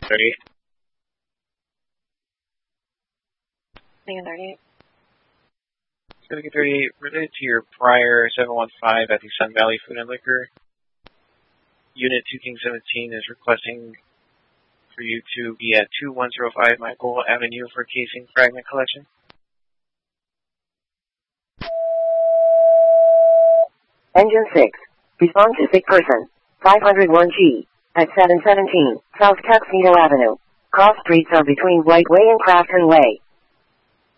38. Lincoln 38. Lincoln 38, related to your prior 715 at the Sun Valley Food and Liquor, Unit 2 King 17 is requesting for you to be at 2105 Michael Avenue for casing fragment collection. Engine 6. Respond to sick person. 501G. At 717 South Tuxedo Avenue. Cross streets are between White Way and Crafton Way.